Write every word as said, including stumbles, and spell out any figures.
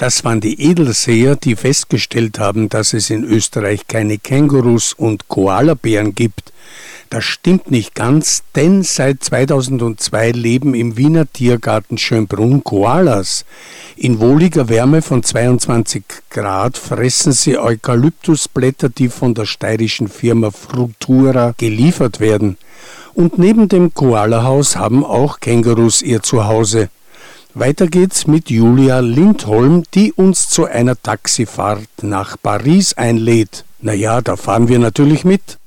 Das waren die Edelseher, die festgestellt haben, dass es in Österreich keine Kängurus und Koalabären gibt. Das stimmt nicht ganz, denn seit zweitausendzwei leben im Wiener Tiergarten Schönbrunn Koalas. In wohliger Wärme von zweiundzwanzig Grad fressen sie Eukalyptusblätter, die von der steirischen Firma Frutura geliefert werden. Und neben dem Koalahaus haben auch Kängurus ihr Zuhause. Weiter geht's mit Julia Lindholm, die uns zu einer Taxifahrt nach Paris einlädt. Na ja, da fahren wir natürlich mit.